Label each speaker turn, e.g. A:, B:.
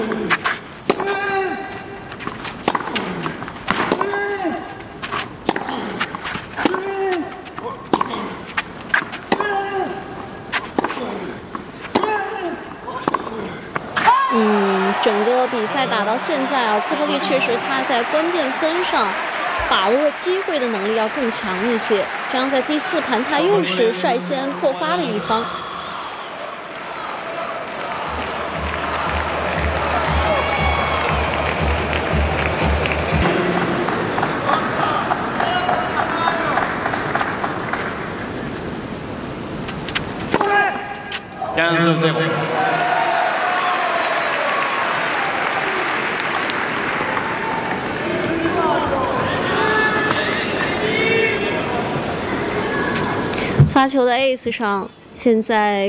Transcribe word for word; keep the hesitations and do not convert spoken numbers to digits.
A: 嗯，整个比赛打到现在啊，科波利确实他在关键分上把握机会的能力要更强一些。这样在第四盘他又是率先破发的一方。
B: 两十最后。
A: 发球的 ace 上，现在